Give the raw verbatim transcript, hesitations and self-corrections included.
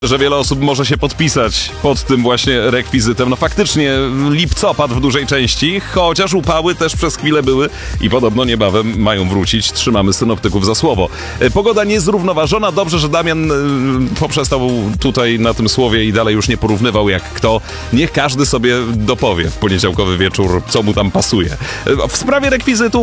Że wiele osób może się podpisać pod tym właśnie rekwizytem. No faktycznie lipcopad w dużej części, chociaż upały też przez chwilę były i podobno niebawem mają wrócić. Trzymamy synoptyków za słowo. Pogoda niezrównoważona. Dobrze, że Damian poprzestał tutaj na tym słowie i dalej już nie porównywał jak kto. Niech każdy sobie dopowie w poniedziałkowy wieczór, co mu tam pasuje. W sprawie rekwizytu